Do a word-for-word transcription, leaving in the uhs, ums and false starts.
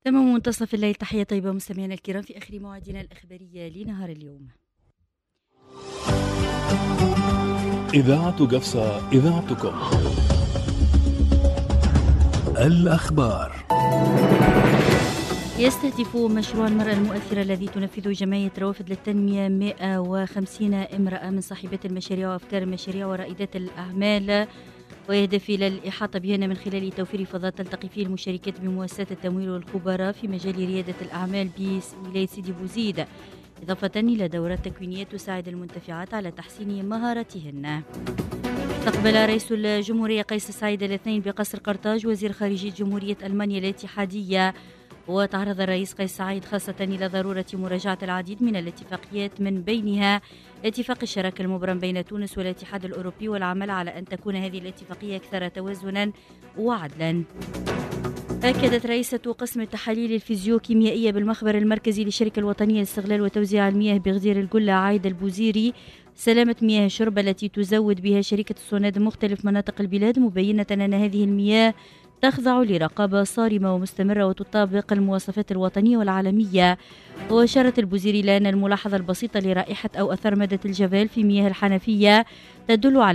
تمام منتصف الليل. تحية طيبة مستمعينا الكرام في آخر موعدنا الإخبارية لنهار اليوم. إذاعة قفصة، إذاعتكم. الأخبار. يستهدف مشروع المرأة المؤثرة الذي تنفذه جمعية روافد للتنمية مئة وخمسين امرأة من صاحبات المشاريع وأفكار المشاريع ورائدات الأعمال، ويهدف إلى الإحاطة بهن من خلال توفير فضاء تلتقي فيه المشاركات بمؤسسات التمويل والخبراء في مجال ريادة الأعمال بولاية سيدي بوزيد، إضافة إلى دورات تكوينية تساعد المنتفعات على تحسين مهاراتهن. استقبل رئيس الجمهورية قيس سعيد الاثنين بقصر قرطاج وزير خارجية جمهورية ألمانيا الاتحادية، وتعرض الرئيس قيس سعيد خاصة إلى ضرورة مراجعة العديد من الاتفاقيات من بينها اتفاق الشراكة المبرم بين تونس والاتحاد الأوروبي، والعمل على أن تكون هذه الاتفاقية أكثر توازنا وعدلا. أكدت رئيسة قسم التحاليل الفيزيوكيميائية بالمخبر المركزي للشركة الوطنية لاستغلال وتوزيع المياه بغدير القلة عايدة البوزيري سلامة مياه الشرب التي تزود بها شركة الصناد مختلف مناطق البلاد، مبينة أن هذه المياه تخضع لرقابة صارمة ومستمرة وتطابق المواصفات الوطنية والعالمية. وأشارت البوزيري إلى أن الملاحظة البسيطة لرائحة أو أثر مادة الجفال في مياه الحنفية تدل على